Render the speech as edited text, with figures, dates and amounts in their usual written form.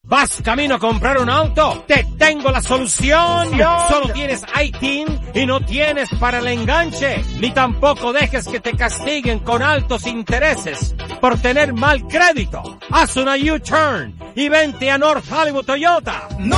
¿Vas camino a comprar un auto? ¡Te tengo la solución! Solo tienes ITIN y no tienes para el enganche. Ni tampoco dejes que te castiguen con altos intereses por tener mal crédito. Haz una U-turn y vente a North Hollywood Toyota. No